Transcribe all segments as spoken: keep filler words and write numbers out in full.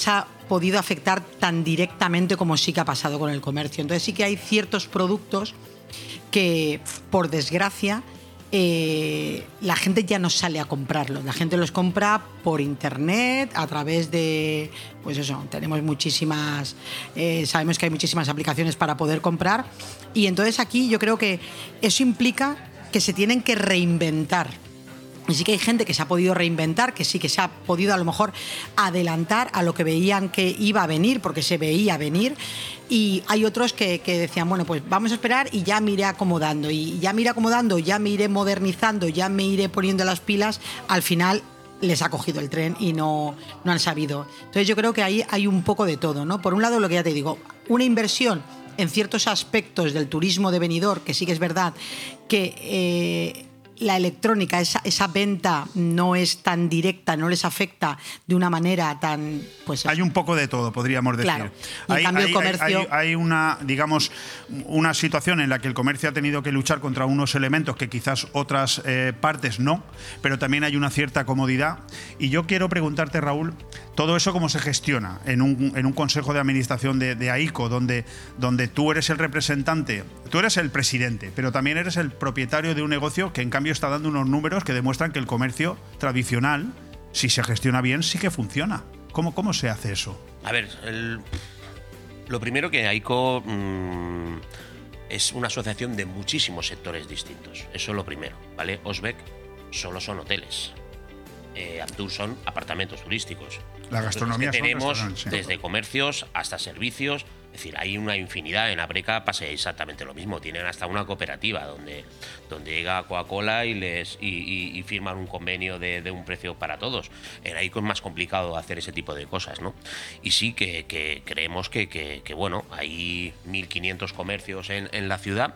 les ha podido afectar tan directamente como sí que ha pasado con el comercio. Entonces sí que hay ciertos productos que, por desgracia, eh, la gente ya no sale a comprarlos. La gente los compra por internet, a través de, pues eso, tenemos muchísimas, eh, sabemos que hay muchísimas aplicaciones para poder comprar, y entonces aquí yo creo que eso implica que se tienen que reinventar. Y sí que hay gente que se ha podido reinventar, que sí que se ha podido a lo mejor adelantar a lo que veían que iba a venir, porque se veía venir, y hay otros que, que decían, bueno, pues vamos a esperar y ya me iré acomodando, y ya me iré acomodando, ya me iré modernizando, ya me iré poniendo las pilas. Al final les ha cogido el tren y no, no han sabido. Entonces yo creo que ahí hay un poco de todo, ¿no? Por un lado, lo que ya te digo, una inversión en ciertos aspectos del turismo de Benidorm, que sí que es verdad que eh, la electrónica, esa, esa venta no es tan directa, no les afecta de una manera tan... pues hay un poco de todo, podríamos decir. Claro. Y hay, en cambio hay, el comercio... hay, hay una, digamos, una situación en la que el comercio ha tenido que luchar contra unos elementos que quizás otras eh, partes no, pero también hay una cierta comodidad. Y yo quiero preguntarte, Raúl, todo eso cómo se gestiona en un, en un consejo de administración de, de AICO, donde, donde tú eres el representante, tú eres el presidente, pero también eres el propietario de un negocio que en cambio está dando unos números que demuestran que el comercio tradicional, si se gestiona bien, sí que funciona. ¿Cómo, cómo se hace eso? A ver, el, lo primero que AICO mmm, es una asociación de muchísimos sectores distintos. Eso es lo primero, ¿vale? Osbec solo son hoteles. Eh, Abdur son apartamentos turísticos. La gastronomía Entonces, que tenemos son sí. desde comercios hasta servicios. Es decir, hay una infinidad. En Abreca pasa exactamente lo mismo. Tienen hasta una cooperativa donde, donde llega Coca-Cola y les y, y, y firman un convenio de, de un precio para todos. En AICO es más complicado hacer ese tipo de cosas, ¿no? Y sí que, que creemos que, que, que, bueno, hay mil quinientos comercios en, en la ciudad.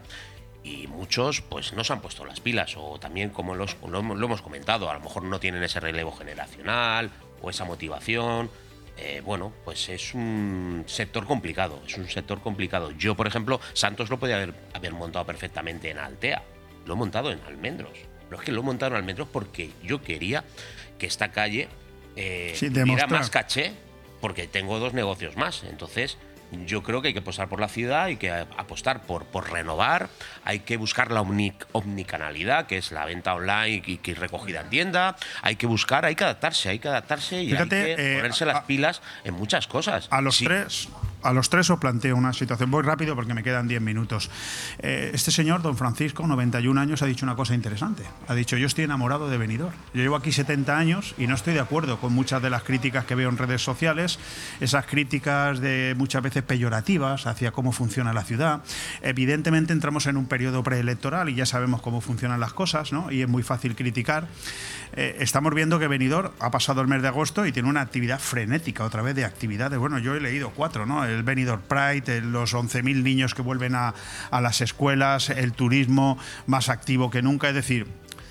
Y muchos pues no se han puesto las pilas, o también, como los, lo, lo hemos comentado, a lo mejor no tienen ese relevo generacional o esa motivación. Eh, bueno, pues es un sector complicado, es un sector complicado. Yo, por ejemplo, Santos lo podía haber, haber montado perfectamente en Altea. Lo he montado en Almendros. Pero es que lo he montado en Almendros porque yo quería que esta calle eh, sí, tuviera más caché, porque tengo dos negocios más. Entonces, yo creo que hay que apostar por la ciudad, hay que apostar por, por renovar, hay que buscar la omni, omnicanalidad, que es la venta online y, y recogida en tienda. Hay que buscar, hay que adaptarse, hay que adaptarse y Fíjate, hay que eh, ponerse a, las pilas en muchas cosas. A los sí. tres... A los tres os planteo una situación. Voy rápido porque me quedan diez minutos. Eh, este señor, don Francisco, noventa y un años, ha dicho una cosa interesante. Ha dicho, yo estoy enamorado de Benidorm. Yo llevo aquí setenta años y no estoy de acuerdo con muchas de las críticas que veo en redes sociales, esas críticas de muchas veces peyorativas hacia cómo funciona la ciudad. Evidentemente entramos en un periodo preelectoral y ya sabemos cómo funcionan las cosas, ¿no? Y es muy fácil criticar. Eh, estamos viendo que Benidorm ha pasado el mes de agosto y tiene una actividad frenética, otra vez de actividades. Bueno, yo he leído cuatro, ¿no? El Benidorm Pride, los once mil niños que vuelven a, a las escuelas, el turismo más activo que nunca. Es decir,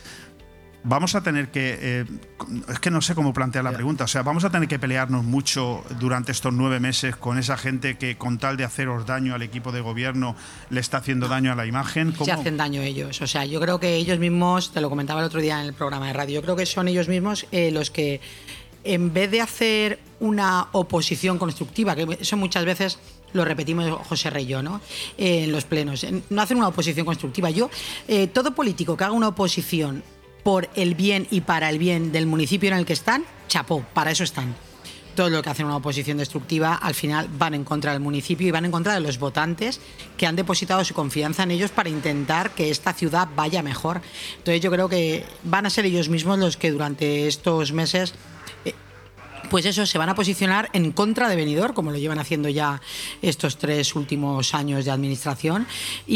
vamos a tener que... Eh, es que no sé cómo plantear la pregunta. O sea, vamos a tener que pelearnos mucho durante estos nueve meses con esa gente que, con tal de haceros daño al equipo de gobierno, le está haciendo daño a la imagen. ¿Cómo? Se hacen daño ellos. O sea, yo creo que ellos mismos, te lo comentaba el otro día en el programa de radio, yo creo que son ellos mismos eh, los que, en vez de hacer una oposición constructiva, que eso muchas veces lo repetimos José Rey y yo, ¿no? Eh, en los plenos, no hacen una oposición constructiva. Yo, eh, todo político que haga una oposición por el bien y para el bien del municipio en el que están, chapó, para eso están. Todo lo que hacen una oposición destructiva, al final van en contra del municipio y van en contra de los votantes que han depositado su confianza en ellos para intentar que esta ciudad vaya mejor. Entonces yo creo que van a ser ellos mismos los que durante estos meses... Eh, pues eso, se van a posicionar en contra de Benidorm, como lo llevan haciendo ya estos tres últimos años de administración,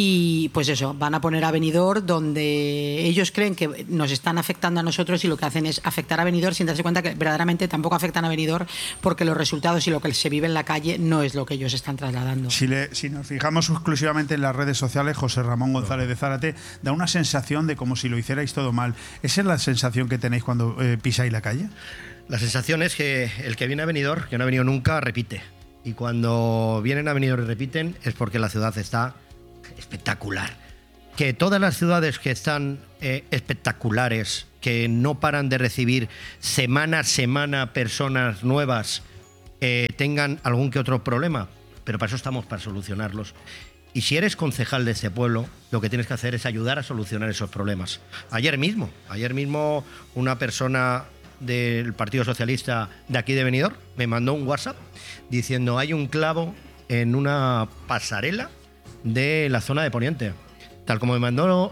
y pues eso, van a poner a Benidorm donde ellos creen que nos están afectando a nosotros, y lo que hacen es afectar a Benidorm sin darse cuenta que verdaderamente tampoco afectan a Benidorm, porque los resultados y lo que se vive en la calle no es lo que ellos están trasladando. Si, le, si nos fijamos exclusivamente en las redes sociales, José Ramón González de Zárate da una sensación de como si lo hicierais todo mal. ¿Esa es la sensación que tenéis cuando eh, pisáis la calle? La sensación es que el que viene a Benidorm, que no ha venido nunca, repite. Y cuando vienen a Benidorm y repiten es porque la ciudad está espectacular. Que todas las ciudades que están eh, espectaculares, que no paran de recibir semana a semana personas nuevas, eh, tengan algún que otro problema, pero para eso estamos, para solucionarlos. Y si eres concejal de ese pueblo, lo que tienes que hacer es ayudar a solucionar esos problemas. Ayer mismo, ayer mismo una persona del Partido Socialista de aquí de Benidorm me mandó un WhatsApp diciendo hay un clavo en una pasarela de la zona de Poniente. Tal como me mandó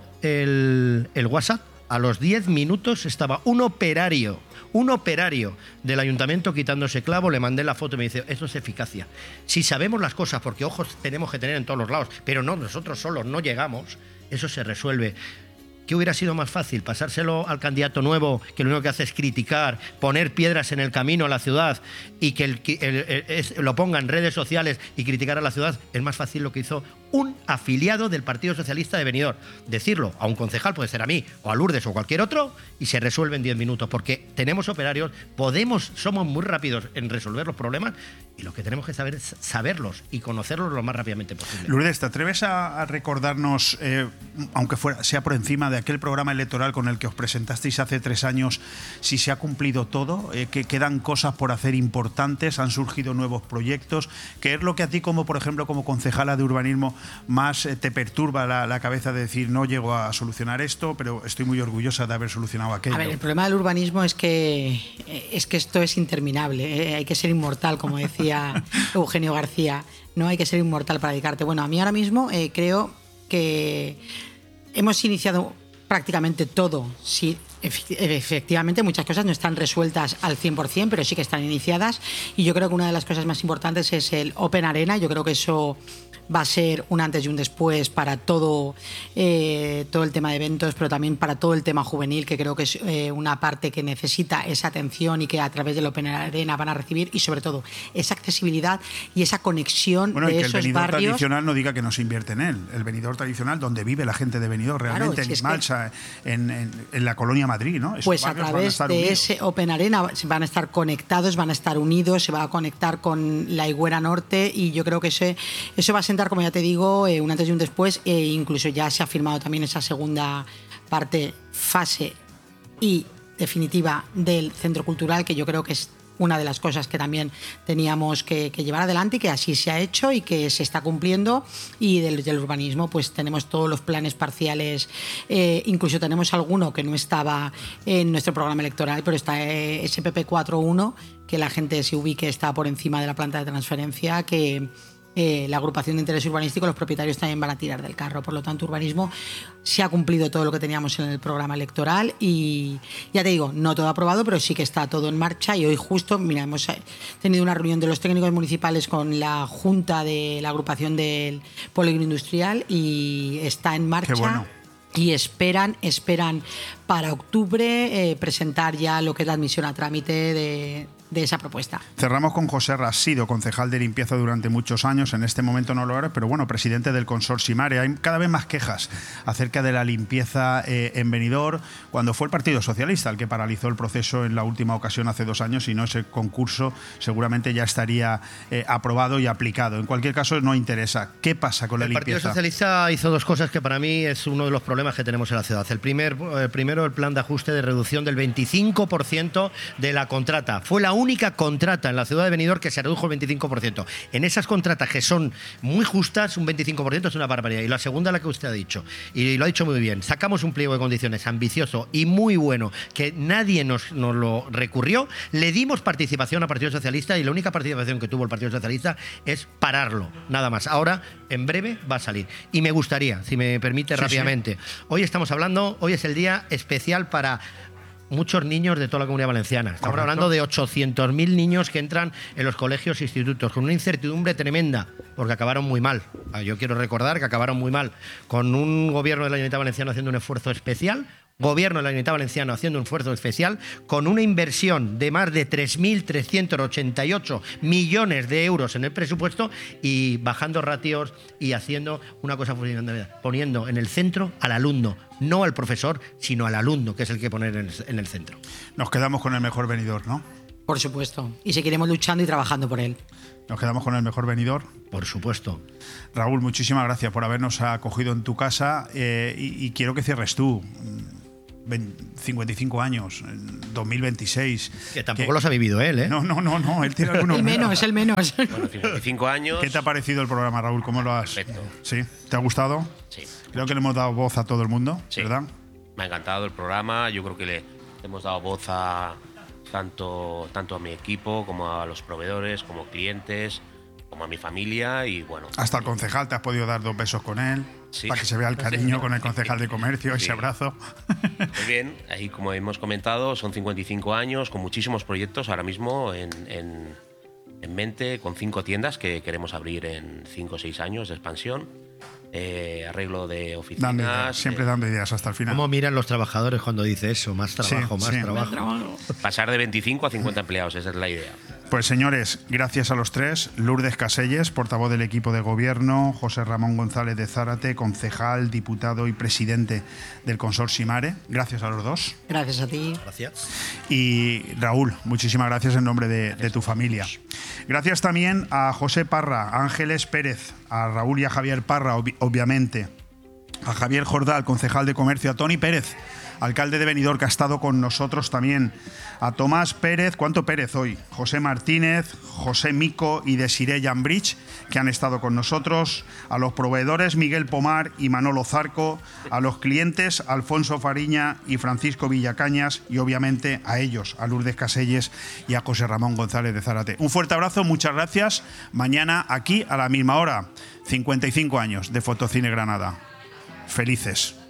el, el WhatsApp, a los diez minutos estaba un operario, un operario del ayuntamiento quitando ese clavo, le mandé la foto y me dice, esto es eficacia. Si sabemos las cosas, porque ojos tenemos que tener en todos los lados, pero no, nosotros solos no llegamos, eso se resuelve. ¿Qué hubiera sido más fácil? ¿Pasárselo al candidato nuevo, que lo único que hace es criticar, poner piedras en el camino a la ciudad y que el, el, el, el, lo ponga en redes sociales y criticar a la ciudad? Es más fácil lo que hizo un afiliado del Partido Socialista de Benidorm. Decirlo a un concejal, puede ser a mí, o a Lourdes o cualquier otro, y se resuelve en diez minutos, porque tenemos operarios, podemos, somos muy rápidos en resolver los problemas, y lo que tenemos que saber es saberlos y conocerlos lo más rápidamente posible. Lourdes, ¿te atreves a, a recordarnos, eh, aunque fuera, sea por encima de aquel programa electoral con el que os presentasteis hace tres años, si se ha cumplido todo, eh, que quedan cosas por hacer importantes, han surgido nuevos proyectos? ¿Qué es lo que a ti, como por ejemplo, como concejala de urbanismo, más eh, te perturba la, la cabeza de decir no llego a solucionar esto, pero estoy muy orgullosa de haber solucionado aquello? A ver, el problema del urbanismo es que, es que esto es interminable, ¿eh? Hay que ser inmortal, como decía Eugenio García, no hay que ser inmortal para dedicarte. Bueno, a mí ahora mismo eh, creo que hemos iniciado prácticamente todo. Sí, efectivamente muchas cosas no están resueltas al cien por cien, pero sí que están iniciadas, y yo creo que una de las cosas más importantes es el Open Arena. Yo creo que eso va a ser un antes y un después para todo, eh, todo el tema de eventos, pero también para todo el tema juvenil, que creo que es eh, una parte que necesita esa atención y que a través del Open Arena van a recibir, y sobre todo esa accesibilidad y esa conexión bueno, de y que esos el Benidorm barrios. Tradicional no diga que no se invierte en él. El Benidorm tradicional, donde vive la gente de Benidorm realmente, Claro, si en es Malsa, que... en, en, en la colonia Madrid, ¿no? Esos Pues a barrios través van a de unidos. ese Open Arena se van a estar conectados, van a estar unidos, se va a conectar con la Higuera Norte, y yo creo que ese, eso va a sentar, como ya te digo, eh, un antes y un después, e incluso ya se ha firmado también esa segunda parte, fase y definitiva del Centro Cultural, que yo creo que es una de las cosas que también teníamos que, que llevar adelante, y que así se ha hecho y que se está cumpliendo. Y del, del urbanismo pues tenemos todos los planes parciales, eh, incluso tenemos alguno que no estaba en nuestro programa electoral, pero está eh, S P P cuatro punto uno, que la gente se ubique, está por encima de la planta de transferencia, que Eh, la agrupación de interés urbanístico, los propietarios también van a tirar del carro. Por lo tanto, urbanismo se ha cumplido todo lo que teníamos en el programa electoral, y ya te digo, no todo aprobado, pero sí que está todo en marcha. Y hoy justo, mira, hemos tenido una reunión de los técnicos municipales con la junta de la agrupación del polígono industrial, y está en marcha. Qué bueno. Y esperan, esperan para octubre eh, presentar ya lo que es la admisión a trámite de, de esa propuesta. Cerramos con José Rasido, concejal de limpieza durante muchos años, en este momento no lo eres, pero bueno, presidente del Consorcio Mare. Hay cada vez más quejas acerca de la limpieza eh, en Benidorm, cuando fue el Partido Socialista el que paralizó el proceso en la última ocasión hace dos años, y no, ese concurso seguramente ya estaría eh, aprobado y aplicado. En cualquier caso, no interesa. ¿Qué pasa con la el limpieza? El Partido Socialista hizo dos cosas que para mí es uno de los problemas que tenemos en la ciudad. El, primer, el primero, el plan de ajuste de reducción del veinticinco por ciento de la contrata. Fue la única contrata en la ciudad de Benidorm que se redujo el veinticinco por ciento. En esas contratas que son muy justas, un veinticinco por ciento es una barbaridad. Y la segunda, la que usted ha dicho, y lo ha dicho muy bien, sacamos un pliego de condiciones ambicioso y muy bueno, que nadie nos, nos lo recurrió, le dimos participación al Partido Socialista, y la única participación que tuvo el Partido Socialista es pararlo, nada más. Ahora, en breve, va a salir. Y me gustaría, si me permite sí, rápidamente, sí. Hoy estamos hablando, hoy es el día especial para muchos niños de toda la Comunidad Valenciana. Estamos Correcto. hablando de ochocientos mil niños que entran en los colegios e institutos, con una incertidumbre tremenda, porque acabaron muy mal. Yo quiero recordar que acabaron muy mal, con un gobierno de la Comunidad Valenciana haciendo un esfuerzo especial, gobierno de la Comunidad Valenciana haciendo un esfuerzo especial, con una inversión de más de tres mil trescientos ochenta y ocho millones de euros en el presupuesto, y bajando ratios y haciendo una cosa fundamental, poniendo en el centro al alumno, no al profesor, sino al alumno, que es el que poner en el, en el centro. Nos quedamos con el mejor Benidorm, ¿no? Por supuesto, y seguiremos luchando y trabajando por él. Nos quedamos con el mejor Benidorm. Por supuesto. Raúl, muchísimas gracias por habernos acogido en tu casa, eh, y, y quiero que cierres tú. cincuenta y cinco años, dos mil veintiséis. Que tampoco que, los ha vivido él, ¿eh? No, no, no, no, él tiene algunos el menos, es el menos. Bueno, cincuenta y cinco años. ¿Qué te ha parecido el programa, Raúl? ¿Cómo lo has? Perfecto. ¿Sí? ¿Te ha gustado? Sí. Creo mucho. Que le hemos dado voz a todo el mundo, sí. ¿verdad? Me ha encantado el programa. Yo creo que le hemos dado voz a tanto, tanto a mi equipo como a los proveedores, como clientes, como a mi familia y bueno. Hasta el concejal, te has podido dar dos besos con él, sí. para que se vea el cariño con el concejal de comercio, sí. Ese abrazo. Muy bien, ahí como hemos comentado, son cincuenta y cinco años, con muchísimos proyectos ahora mismo en, en, en mente, con cinco tiendas que queremos abrir en cinco o seis años de expansión. Eh, arreglo de oficinas. Dando ideas, siempre eh, dando ideas hasta el final. ¿Cómo miran los trabajadores cuando dice eso? Más trabajo, sí, más, sí. trabajo. más trabajo. Pasar de veinticinco a cincuenta empleados, esa es la idea. Pues señores, gracias a los tres. Lourdes Caselles, portavoz del equipo de gobierno, José Ramón González de Zárate, concejal, diputado y presidente del Consorcio Mare. Gracias a los dos. Gracias a ti. Gracias. Y Raúl, muchísimas gracias en nombre de, de tu familia. Gracias también a José Parra, a Ángeles Pérez, a Raúl y a Javier Parra, ob- obviamente, a Javier Jordal, concejal de comercio, a Toni Pérez, alcalde de Benidorm, que ha estado con nosotros también, a Tomás Pérez, ¿cuánto Pérez hoy? José Martínez, José Mico y Desiree Jambridge, que han estado con nosotros, a los proveedores Miguel Pomar y Manolo Zarco, a los clientes Alfonso Fariña y Francisco Villacañas y obviamente a ellos, a Lourdes Caselles y a José Ramón González de Zárate. Un fuerte abrazo, muchas gracias. Mañana aquí a la misma hora, cincuenta y cinco años de Fotocine Granada. Felices.